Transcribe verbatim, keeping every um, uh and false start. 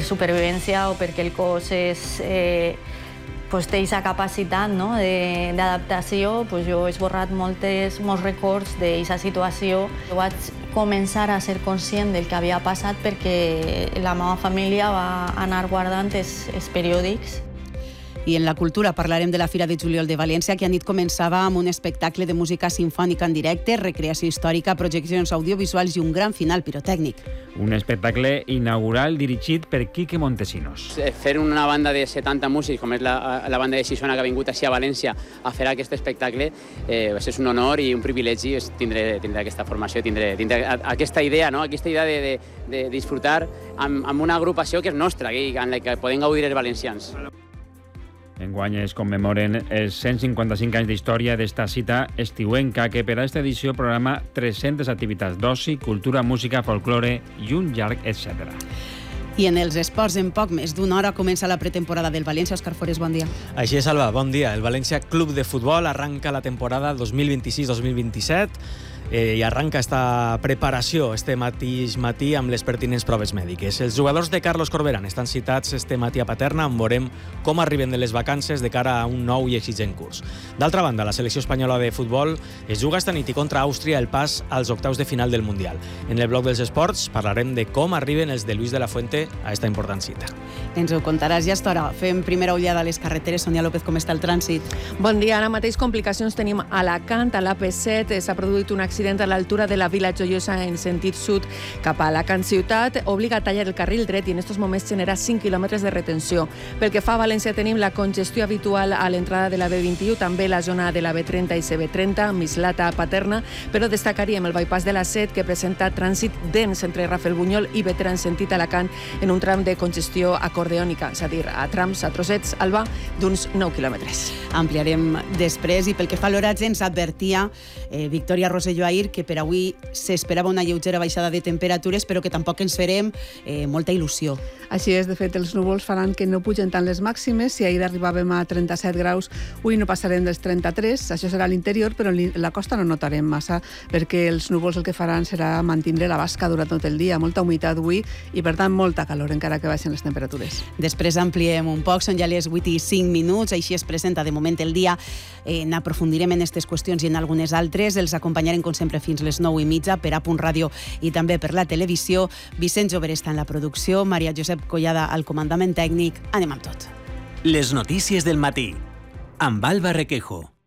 supervivència o perquè el cos és, eh, pues, té aquesta capacitat, no, d'adaptació. Pues jo he esborrat moltes, molts records d'aquesta situació. Jo vaig començar a ser conscient del que havia passat perquè la meva família va anar guardant els, els periòdics. I en la cultura parlarem de la Fira de Juliol de València, que anit començava amb un espectacle de música simfònica en directe, recreació històrica, projeccions audiovisuals i un gran final pirotècnic. Un espectacle inaugural dirigit per Quique Montesinos. Fer una banda de setanta músics, com és la, la banda de Xixona, que ha vingut així a València a fer aquest espectacle, eh, és un honor i un privilegi tindre, tindre aquesta formació, tindre, tindre aquesta idea, no? Aquesta idea de, de, de disfrutar amb, amb una agrupació que és nostra, en la que podem gaudir els valencians. Enguany es commemoren els cent cinquanta-cinc anys d'història d'esta cita estiuenca que per a aquesta edició programa tres-centes activitats d'oci, cultura, música, folklore i un llarg etcètera. I en els esports, en poc més d'una hora comença la pretemporada del València. Òscar Forés, bon dia. Així és, Alba, bon dia. El València Club de Futbol arranca la temporada dos mil vint-i-sis dos mil vint-i-set eh, i arranca esta preparació este mateix matí amb les pertinents proves mèdiques. Els jugadors de Carlos Corberán estan citats este matí a Paterna, on veurem com arriben de les vacances de cara a un nou i exigent curs. D'altra banda, la selecció espanyola de futbol es juga esta nit i contra Àustria el pas als octaus de final del Mundial. En el bloc dels esports parlarem de com arriben els de Luis de la Fuente a esta important cita. Ens ho contaràs ja a esta hora. Fem primera ullada a les carreteres. Sonia López, com està el trànsit? Bon dia. Ara mateix complicacions tenim a Alacant, a l'A P set. S'ha produït un accident a l'altura de la Vila Joiosa en sentit sud cap a Alacant ciutat. Obliga a tallar el carril dret i en aquests moments genera cinc quilòmetres de retenció. Pel que fa a València tenim la congestió habitual a l'entrada de la B vint-i-u, també la zona de la B trenta i C B trenta, Mislata a Paterna, però destacaríem el bypass de la set que presenta trànsit dens entre Rafelbunyol i Bétera en sentit Alacant en un tram de congestió acordeònica, és a dir, a trams, a trossets, Alba, d'uns nou quilòmetres. Ampliarem després i pel que fa a l'horatge ens advertia eh, Victòria Rosselló ahir que per avui s'esperava una lleugera baixada de temperatures però que tampoc ens farem eh, molta il·lusió. Així és, de fet, els núvols faran que no pugen tant les màximes. Si ahir arribàvem a trenta-set graus, avui no passarem dels trenta-tres, això serà a l'interior, però la costa no notarem massa perquè els núvols el que faran serà mantindre la basca durant tot el dia, molta humitat avui i per tant molta calor encara que baixen les temperatures. Després ampliem un poc, són ja les vuit i cinc minuts, així es presenta de moment el dia. Eh, n'aprofundirem en aquestes qüestions i en algunes altres. Els acompanyarem com sempre fins les nou i mitja per A Punt Ràdio i també per la televisió. Vicent Jover està en la producció, Maria Josep Collada al comandament tècnic. Anem amb tot. Les notícies del matí amb Alba Requejo.